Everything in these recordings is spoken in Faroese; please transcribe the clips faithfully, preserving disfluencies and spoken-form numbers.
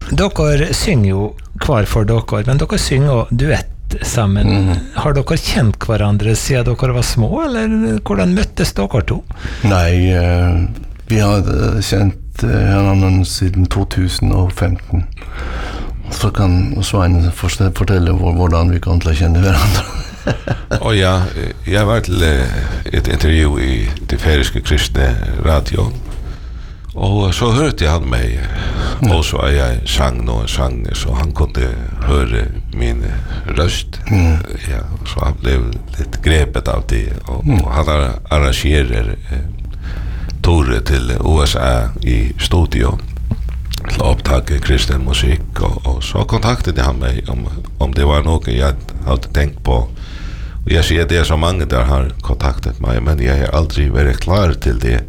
Dere synger jo hver for dere, men dere synger duett sammen. Mm. Har dere kjent hverandre siden dere var små, eller hvordan møttes dere to? Nei, uh, vi har kjent hverandre uh, siden to tusen og femten. Så kan Svein fortelle hvordan vi kom til å kjenne hverandre. Og ja, jeg var til et intervju i det færøyske kristne radio. Og så hørte jeg han meg, og så er jeg sang noen sanger, så han kunne høre min røst. Mm. Ja, så han ble litt grepet av det, og, mm. og han arrangerer eh, Tore til U S A i studio til å opptake kristen musikk, og, og så kontaktet han meg om, om det var noe jeg hadde tenkt på. Og jeg sier det er så mange der har kontaktet meg, men jeg har aldri vært klar til det.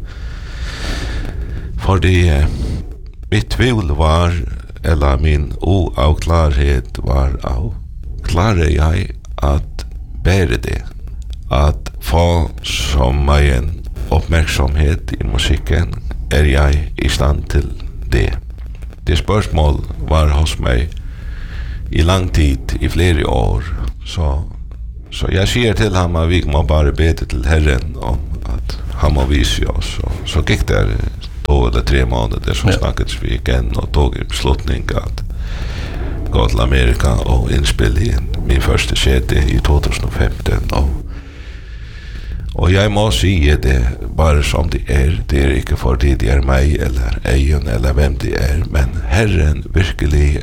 Fordi eh, mitt tvil var, eller min uavklarhet var av, klarer jeg at bære det, at få så mye oppmerksomhet i musikken, er jeg i stand til det. Det spørsmål var hos meg i lang tid, i flere år, så, så jeg sier til ham at vi må bare bede til Herren om at han må vise oss, og så gikk det två eller tre månader så snackades vi igen och tog en beslutning att gå till Amerika och inspela in min första C D i tjugo femton och och jag måste säga det bara som det är, det är inte för det det är mig eller egen eller vem det är, men Herren virkelig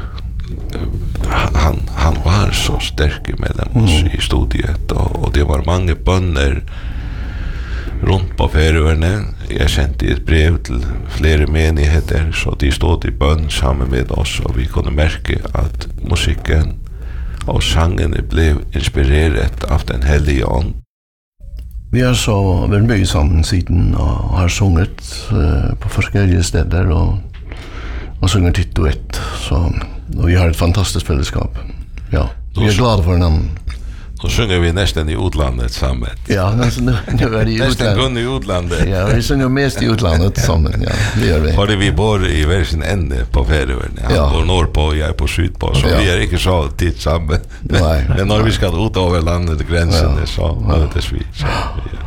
han, han var så stark mellan oss mm. i studiet och, och det var många bönder runt på Färöarna. Jag sände ett brev till flera menigheter så de stod i bön sammen med oss och vi kunde märka att musiken och sangen blev inspirerat av den helige ånd. Vi har så varit mycket sammen siden och har sjungit uh, på forskjellige steder och, och sjungit till duett. Så och vi har ett fantastiskt fällskap. Ja, vi är glada för den. Så sjunger vi nästan i utlandet sammen. Ja, nästan nu är det i utlandet. Nästan kun i utlandet. Ja, vi sjunger mest i utlandet sammen, ja, det gör vi. För vi bor i versen ände på Färöarna. Han ja. bor norr på och jag är på syd på, så ja. vi är inte så titt sammen. Nej. Men när vi ska ut över landet gränsen ja. så mötes vi. Så, ja.